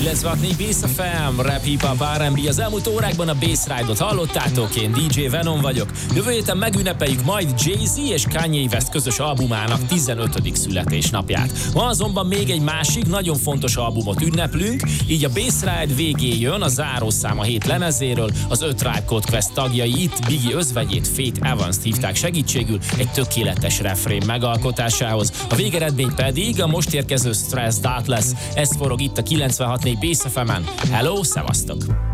96.4 Bass FM, rap, hip-hop, R&B. Az elmúlt órákban a Bass Ride-ot hallottátok, én DJ Venom vagyok. Jövő héten megünnepeljük majd Jay-Z és Kanye West közös albumának 15. születésnapját. Ma azonban még egy másik, nagyon fontos albumot ünneplünk, így a Bass Ride végén jön a zárószám a 7 lemezéről, az 5 Tribe Called Quest tagjai itt Biggie özvegyét, Faith Evans-t hívták segítségül egy tökéletes refrén megalkotásához. A végeredmény pedig a most érkező Stressed Out lesz. Ez forog itt a 96.4 Bass FM-en. Hello, szevasztok!